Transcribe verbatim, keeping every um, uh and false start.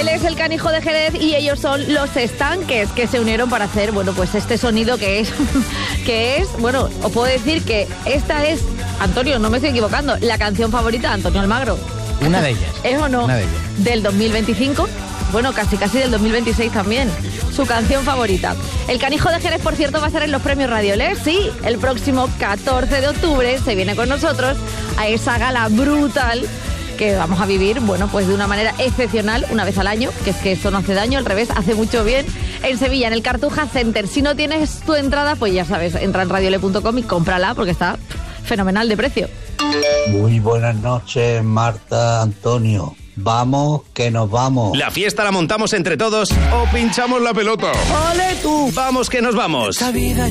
Él es el Canijo de Jerez y ellos son Los Estanques, que se unieron para hacer, bueno, pues este sonido que es, que es, bueno, os puedo decir que esta es, Antonio, no me estoy equivocando, la canción favorita de Antonio Almagro. Una de ellas. ¿Es o no? Una de ellas. Del dos mil veinticinco, bueno, casi casi del dos mil veintiséis también. Su canción favorita. El Canijo de Jerez, por cierto, va a estar en los premios Radioles. Sí, el próximo catorce de octubre se viene con nosotros a esa gala brutal que vamos a vivir, bueno, pues de una manera excepcional, una vez al año, que es que esto no hace daño, al revés, hace mucho bien, en Sevilla, en el Cartuja Center. Si no tienes tu entrada, pues ya sabes, entra en radiole punto com y cómprala, porque está fenomenal de precio. Muy buenas noches, Marta, Antonio. Vamos, que nos vamos. ¿La fiesta la montamos entre todos o pinchamos la pelota? ¡Ole tú! Vamos, que nos vamos. Esta vida